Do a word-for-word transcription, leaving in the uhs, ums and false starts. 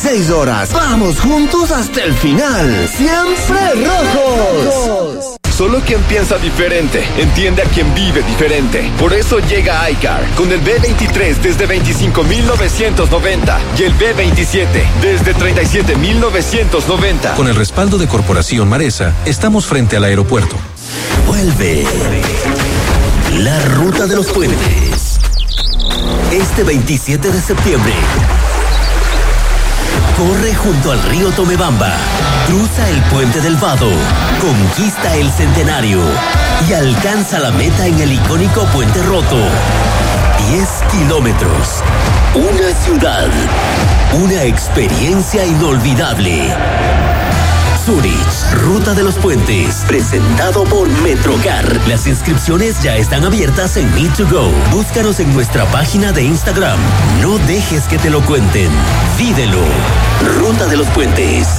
veintiséis horas. Vamos juntos hasta el final. ¡Siempre rojos! Solo quien piensa diferente entiende a quien vive diferente. Por eso llega iCar con el B veintitrés desde veinticinco mil novecientos noventa y el B veintisiete desde treinta y siete mil novecientos noventa. Con el respaldo de Corporación Maresa, estamos frente al aeropuerto. Vuelve la Ruta de los Puentes. Este veintisiete de septiembre. Corre junto al río Tomebamba, cruza el puente del Vado, conquista el Centenario y alcanza la meta en el icónico Puente Roto. diez kilómetros, una ciudad, una experiencia inolvidable. Zurich, Ruta de los Puentes, presentado por Metrocar. Las inscripciones ya están abiertas en Me to Go. Búscanos en nuestra página de Instagram. No dejes que te lo cuenten. Vívelo. Ruta de los Puentes.